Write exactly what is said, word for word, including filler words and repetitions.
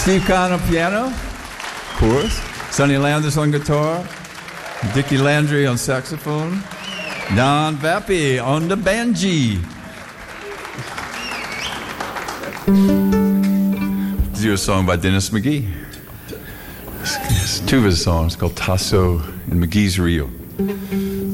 Steve Kahn on piano, of course. Sonny Landis on guitar. Dickie Landry on saxophone. Don Vappy on the banjee. Let's do a song by Dennis McGee. It's two of his songs called Tasso and McGee's Rio.